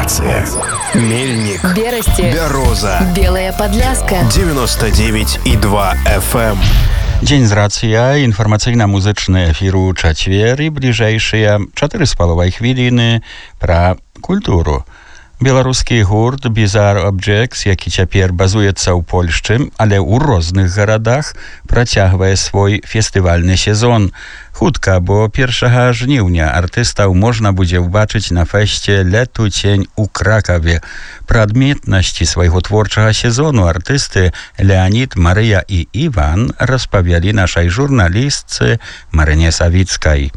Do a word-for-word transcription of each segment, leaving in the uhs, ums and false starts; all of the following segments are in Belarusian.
станция. Мельник, Берасти, Бяроза, Белая Подляска, девяносто девять и два эф эм. Дзень з рацыя, інфармацыйна-музычны эфір у чацвер і бліжэйшыя чатыры з паловай хвіліны пра культуру. Беларускі гурт Bizarre Objects, які цяпер базуецца ў Польшчы, але ў розных гарадах, працягвае свой фестывальны сезон. Хутка, бо першага жніўня артыстаў можна будзе ўбачыць на фэсце «Летуцень» у Кракаве. Пра адметнасці свайго творчага сезону артысты Леонид, Марыя і Іван распавялі нашай журналістцы Марыне Савіцкай.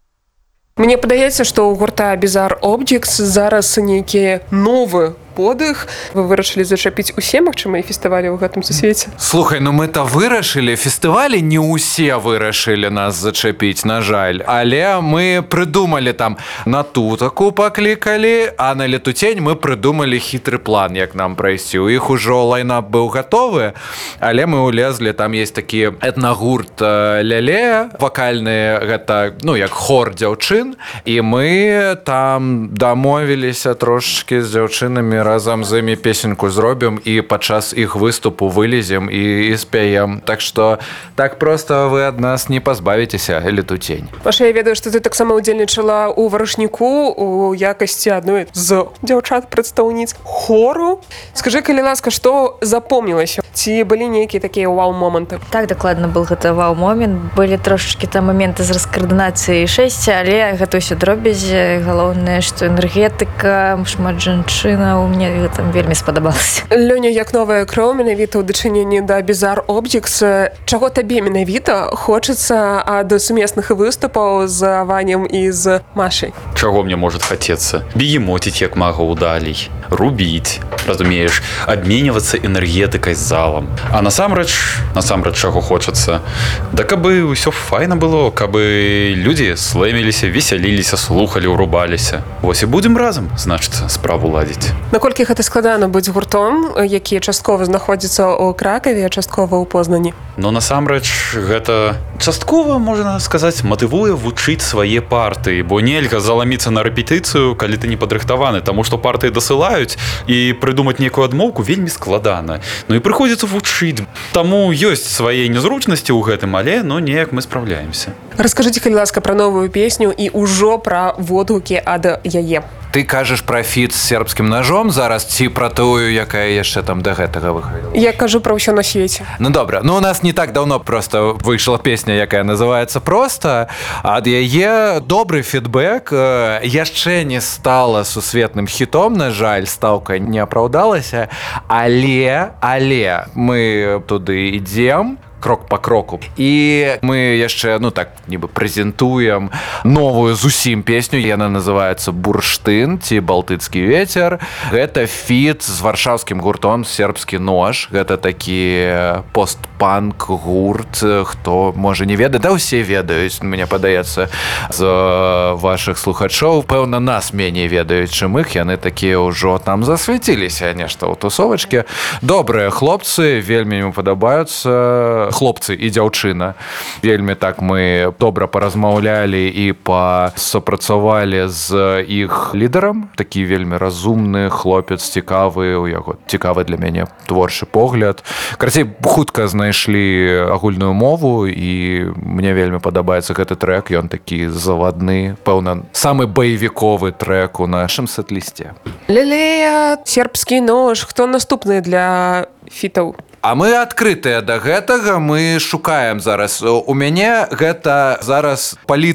Мне падаецца, што ў гурта Bizarre Objects зараз нейкі новы подых. Вы вырашылі зачапіць усе магчымыя фестывалі ў гэтым сусвеце? Слухай, ну мы-то вырашылі. Фестывалі не ўсе вырашылі нас зачапіць, на жаль. Але мы прыдумалі там на Тутаку паклікалі, а на Летуцень мы прыдумалі хітры план, як нам прайсці. У іх ужо лайнап быў гатовы, але мы улезлі, там есть такі этнагурт Ляле, вакальны, гэта, ну, як хор дзяўчын, і мы там дамовіліся трошачкі з дзяўчынамі, разам з імі песеньку зробім і падчас іх выступу вылезем і, і спяем. Так што так проста вы ад нас не пазбавіцеся, Летуцень. Паша, я ведаю, што ты таксама ўдзельнічала ў варушніку у якасці адной з дзяўчат-прадстаўніц хору. Скажы, калі ласка, што запомнілася? Ці былі нейкія такія вау-моманты? Так, дакладна был гэта вау-момент. Былі трошачкі там моменты з раскаардынацыяй шэсця, але гэта ўсё дробязі. Галоўнае, што энергетыка, шмат жанчынаў, мне там вельмі спадабалася. Лёня, як новая кроў менавіта ў дачыненні да Bizarre Objects, чаго табе менавіта хочацца ад сумесных выступаў з Ванем і з Машай? Чаго мне может хацецца? Бегемотіць як магаў далей, рубіць, разумееш, абменьвацца энергетыкай з залам. А насамрэч, насамрэч чаго хочацца? Да кабы ўсё файна было, кабы людзі слэміліся, весяліліся, слухалі, урубаліся. Вось і будзем разам, значыцца, справу ладзіць. Наколькі гэта складана быць гуртом, які часткова знаходзіцца ў Кракаве, а часткова ў Познані? Ну, насамрэч, гэта часткова, можна сказаць, матывуе вучыць свае партыі, бо нельга заламіцца на рэпетыцыю, калі ты не падрыхтаваны, таму што партыі дасылаюць, і прыдумаць нейкую адмоўку вельмі складана. Ну і прыходзіцца вучыць. Таму ёсць свае незручнасці ў гэтым, але, ну, неяк мы спраўляемся. Раскажыце, калі ласка, пра новую песню і ўжо пра водгукі ад яе. Ты кажаш пра фіт з сербскім ножом зараз ці пра тую, якая яшчэ там да гэтага выходила? Я кажу пра ўсё на свеце. Ну добра, ну у нас не так даўно просто выйшла песня, якая называецца «Проста». Ад яе добры фідбэк, яшчэ не стала сусветным хітом, на жаль, стаўка не апраўдалася, але, але мы туды ідзем, крок по кроку. І мы яшчэ, ну так, нібы прэзентуем новую зусім песню. Яна называецца «Бурштын» ці «Балтыцкі вецер». Гэта фіт з варшаўскім гуртом «Сербскі нож». Гэта такі пост-панк гурт. Хто, можа, не ведае? Да ўсе ведаюць, мне падаецца, з вашых слухачоў. Пэўна, нас меней ведаюць, чым іх. Яны такія ўжо там засвяціліся нешта ў тусовачке. Добрыя хлопцы, вельмі мне падабаюцца. Хлопцы і дзяўчына. Вельмі так мы добра паразмаўлялі і пасупрацавалі з іх лідарам. Такі вельмі разумны хлопец, цікавы, у яго цікавы для мяне творчы погляд. Карацей, хутка знайшлі агульную мову і мне вельмі падабаецца гэты трэк. Ён такі завадны, пэўна, самы баевіковы трэк у нашым сет-лісце. Лілея, сербскі нож, хто наступны для фітаў? А мы адкрытыя да гэтага, мы шукаем зараз. У мяне гэта зараз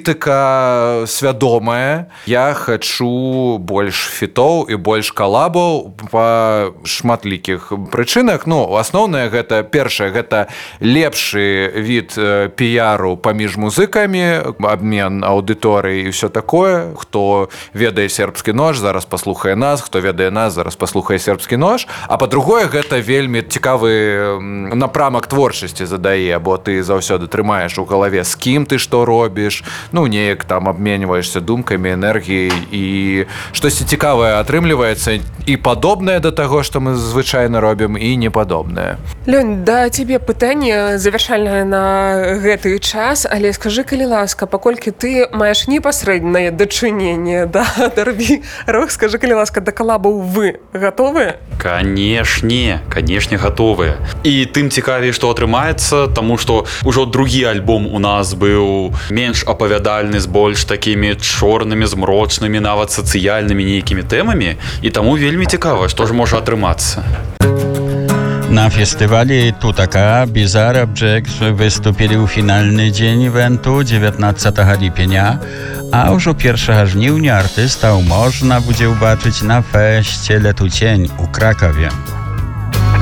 палітыка свядомая. Я хачу больш фітоў і больш калабаў па шматлікіх прычынах. Ну, асноўнае гэта, першае, гэта лепшы від піяру паміж музыкамі, абмен аўдыторыі і ўсё такое. Хто ведае сербскі нож, зараз паслухае нас, хто ведае нас, зараз паслухае сербскі нож. А па-другое, гэта вельмі цікавы напрамак творчасці задае, бо ты заўсёды трымаеш у галаве, з кім ты што робіш, ну неяк там абменьваешся думкамі, энергіяй, і штосьці цікавае атрымліваецца і падобнае да таго, што мы звычайна робім, і непадобнае. Лёнь, да цябе пытанне завяршальнае на гэты час, але скажы, калі ласка, паколькі ты маеш непасрэднае дачыненне да Дарві Рок, скажы, калі ласка, да калабаў вы гатовыя? Канешне, канешне гатовыя. І тым цікавей, што атрымаецца, таму што ўжо другі альбом у нас быў менш апавядальны, з больш такімі чорнымі, змрочнымі, нават сацыяльнымі нейкімі тэмамі, і таму вельмі цікава, што ж можа атрымацца. Na festiwalu Tutaka Bizarre Objects wystąpili w finalny dzień eventu dziewiętnastego lipnia, a już pierwszego żniwnia artystów można będzie zobaczyć na feście Letu Cień u Krakowie.